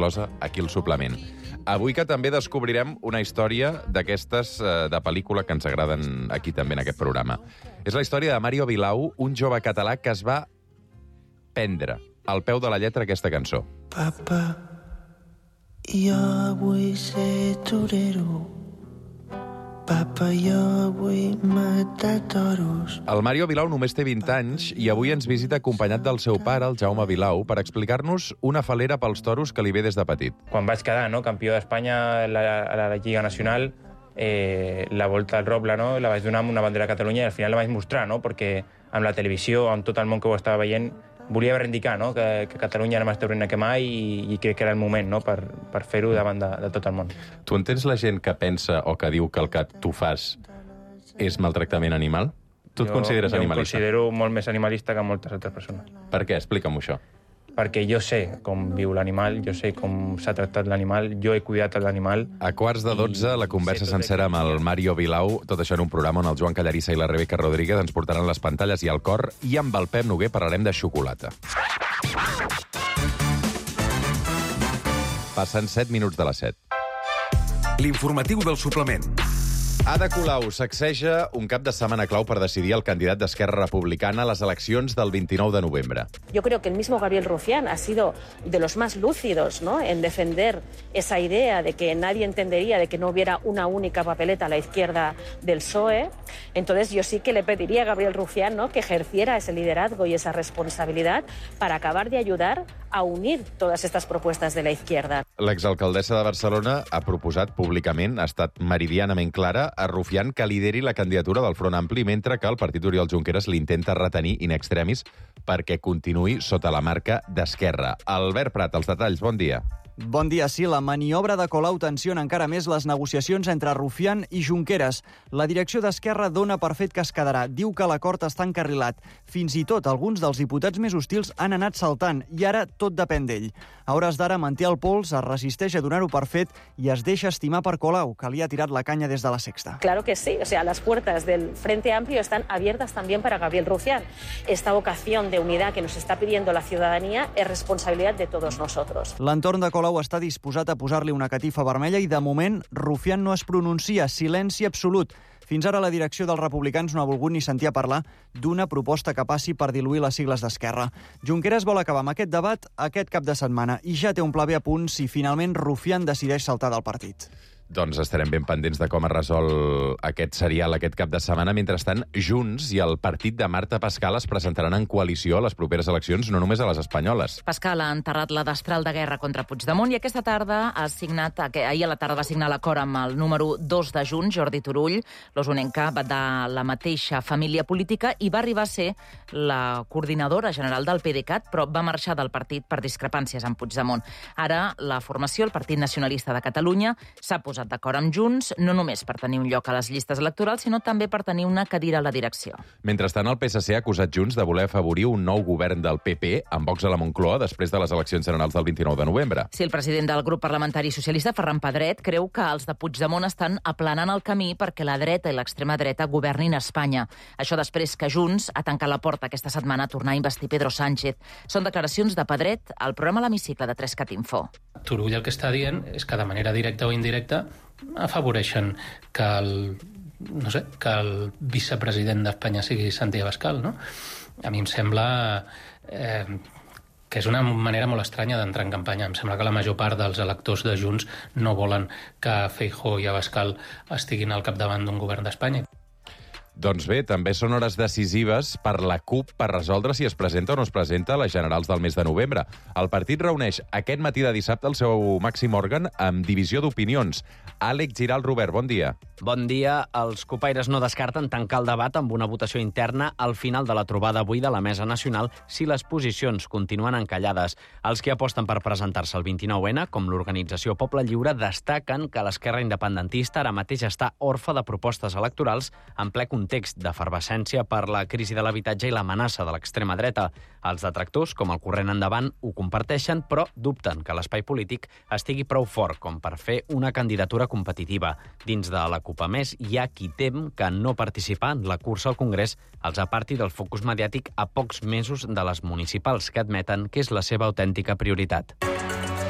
inclosa aquí al suplement. Avui que també descobrirem una història d'aquestes de pel·lícula que ens agraden aquí també en aquest programa. És la història de Mario Vilau, un jove català que es va prendre al peu de la lletra aquesta cançó. Papa, jo vull ser torero. Papa, jo vull matar toros. El Mario Vilau només té 20 anys i avui ens visita acompanyat del seu pare, el Jaume Vilau, per explicar-nos una falera pels toros que li ve des de petit. Quan vaig quedar campió d'Espanya a la Lliga Nacional, la volta al Roble, la vaig donar amb una bandera de Catalunya i al final la vaig mostrar, perquè amb la televisió, amb tot el món que ho estava veient, volia reivindicar que Catalunya era més taurina que mai i crec que era el moment per fer-ho davant de tot el món. Tu entens la gent que pensa o que diu que el que tu fas és maltractament animal? Tu et consideres animalista? Jo em considero molt més animalista que moltes altres persones. Per què? Explica'm això. Perquè jo sé com viu l'animal, jo sé com s'ha tractat l'animal, jo he cuidat l'animal. A 11:15, la conversa sencera amb el Mario Vilau, tot això en un programa on el Joan Callarissa i la Rebeca Rodríguez ens portaran les pantalles i el cor, i amb el Pep Noguer parlarem de xocolata. Passen 7 minuts de les 7. L'informatiu del suplement. Ada Colau sacseja un cap de setmana clau per decidir el candidat d'Esquerra Republicana a les eleccions del 29 de novembre. Yo creo que el mismo Gabriel Rufián ha sido de los más lúcidos, en defender esa idea de que nadie entendería de que no hubiera una única papeleta a la izquierda del PSOE. Entonces yo sí que le pediría a Gabriel Rufián que ejerciera ese liderazgo y esa responsabilidad para acabar de ayudar a unir todas estas propuestas de la izquierda. L'exalcaldessa de Barcelona ha proposat públicament, ha estat meridianament clara, a Rufián que lideri la candidatura del Front Ampli, mentre que el partit Oriol Junqueras l'intenta retenir in extremis perquè continuï sota la marca d'Esquerra. Albert Prat, els detalls, bon dia. Bon dia. Sí, la maniobra de Colau tensiona encara més les negociacions entre Rufián i Junqueras. La direcció d'Esquerra dona per fet que es quedarà. Diu que l'acord està encarrilat. Fins i tot alguns dels diputats més hostils han anat saltant i ara tot depèn d'ell. A hores d'ara manté el pols, es resisteix a donar-ho per fet i es deixa estimar per Colau, que li ha tirat la canya des de la Sexta. Claro que sí. Las puertas del Frente Amplio están abiertas también para Gabriel Rufián. Esta vocación de unidad que nos está pidiendo la ciudadanía es responsabilidad de todos nosotros. L'entorn de Colau està disposat a posar-li una catifa vermella i, de moment, Rufián no es pronuncia. Silenci absolut. Fins ara la direcció dels republicans no ha volgut ni sentir a parlar d'una proposta que passi per diluir les sigles d'Esquerra. Junqueras vol acabar amb aquest debat aquest cap de setmana i ja té un pla B a punt si finalment Rufián decideix saltar del partit. Doncs estarem ben pendents de com es resol aquest serial aquest cap de setmana. Mentrestant, Junts i el partit de Marta Pascal es presentaran en coalició a les properes eleccions, no només a les espanyoles. Pascal ha enterrat la destral de guerra contra Puigdemont i aquesta tarda ahir a la tarda va signar l'acord amb el número 2 de Junts, Jordi Turull. L'osonenca va de la mateixa família política i va arribar a ser la coordinadora general del PDeCAT, però va marxar del partit per discrepàncies amb Puigdemont. Ara la formació, el Partit Nacionalista de Catalunya, s'ha posat d'acord amb Junts, no només per tenir un lloc a les llistes electorals, sinó també per tenir una cadira a la direcció. Mentrestant, el PSC ha acusat Junts de voler afavorir un nou govern del PP amb Vox a la Moncloa després de les eleccions generals del 29 de novembre. Sí, el president del grup parlamentari socialista, Ferran Pedret, creu que els de Puigdemont estan aplanant el camí perquè la dreta i l'extrema dreta governin a Espanya. Això després que Junts ha tancat la porta aquesta setmana a tornar a investir Pedro Sánchez. Són declaracions de Pedret al programa L'Hemicicle de 3cat Info. Turull el que està dient és que de manera directa o indirecta afavoreixen que el vicepresident d'Espanya sigui Santi Abascal, no? A mi em sembla que és una manera molt estranya d'entrar en campanya. Em sembla que la major part dels electors de Junts no volen que Feijóo i Abascal estiguin al capdavant d'un govern d'Espanya. Doncs bé, també són hores decisives per la CUP per resoldre si es presenta o no es presenta a les generals del mes de novembre. El partit reuneix aquest matí de dissabte el seu màxim òrgan amb divisió d'opinions. Àlex Giral, Robert, bon dia. Bon dia. Els copaires no descarten tancar el debat amb una votació interna al final de la trobada avui de la Mesa Nacional si les posicions continuen encallades. Els que aposten per presentar-se el 29N, com l'organització Poble Lliure, destaquen que l'esquerra independentista ara mateix està orfe de propostes electorals en ple context d'efervescència per la crisi de l'habitatge i l'amenaça de l'extrema dreta. Els detractors, com el Corrent Endavant, ho comparteixen, però dubten que l'espai polític estigui prou fort com per fer una candidatura competitiva. Dins de la CUP, a més, hi ha qui tem que no participar en la cursa al Congrés els aparti del focus mediàtic a pocs mesos de les municipals, que admeten que és la seva autèntica prioritat.